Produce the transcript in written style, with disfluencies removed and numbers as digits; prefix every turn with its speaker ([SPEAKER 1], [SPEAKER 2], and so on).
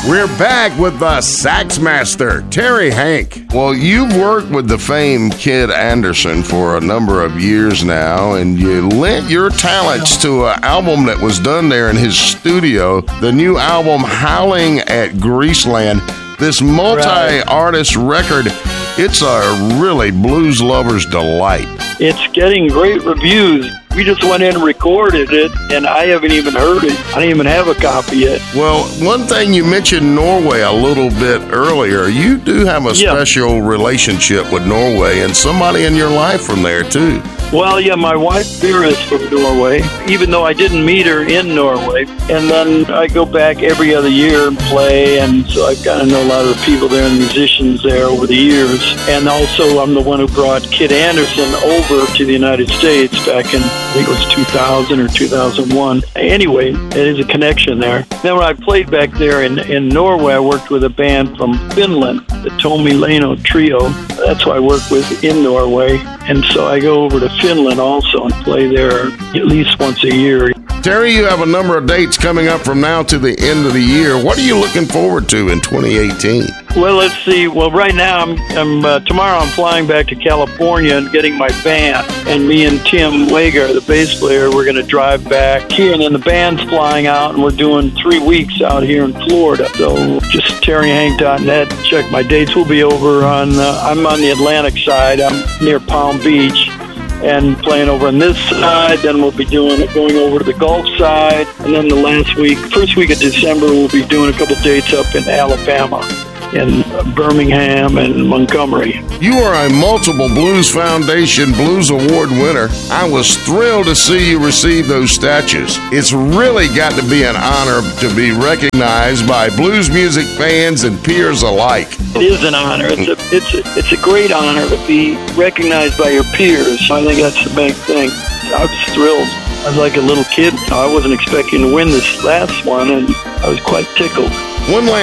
[SPEAKER 1] We're back with the Sax Master, Terry Hank.
[SPEAKER 2] Well, you've worked with the famed Kid Anderson for a number of years now, and you lent your talents to an album that was done there in his studio, the new album Howling at Greaseland. This multi-artist record, it's a really blues lover's delight.
[SPEAKER 3] It's getting great reviews. We just went in and recorded it, and I haven't even heard it. I don't even have a copy yet.
[SPEAKER 2] Well, one thing, you mentioned Norway a little bit earlier. You do have a special relationship with Norway, and somebody in your life from there, too.
[SPEAKER 3] Well, yeah, my wife, Vera, is from Norway, even though I didn't meet her in Norway. And then I go back every other year and play, and so I've gotten to know a lot of the people there and musicians there over the years. And also, I'm the one who brought Kid Anderson over to the United States back in, I think it was 2000 or 2001. Anyway, there is a connection there. Then when I played back there in Norway, I worked with a band from Finland, the Tomi Leino Trio. That's who I work with in Norway. And so I go over to Finland also and play there at least once a year.
[SPEAKER 2] Terry, you have a number of dates coming up from now to the end of the year. What are you looking forward to in 2018?
[SPEAKER 3] Well, let's see. Well, right now, tomorrow I'm flying back to California and getting my band. And me and Tim Wager, the bass player, we're going to drive back here. And then the band's flying out, and we're doing 3 weeks out here in Florida. So just terryhank.net. Check my dates. We'll be over I'm on the Atlantic side. I'm near Palm Beach. And playing over on this side, then we'll be going over to the Gulf side, and then first week of December, we'll be doing a couple dates up in Alabama, in Birmingham and Montgomery.
[SPEAKER 2] You are a multiple Blues Foundation Blues Award winner. I was thrilled to see you receive those statues. It's really got to be an honor to be recognized by blues music fans and peers alike.
[SPEAKER 3] It is an honor. It's a great honor to be recognized by your peers. I think that's the big thing. I was thrilled. I was like a little kid. I wasn't expecting to win this last one, and I was quite tickled.
[SPEAKER 2] One last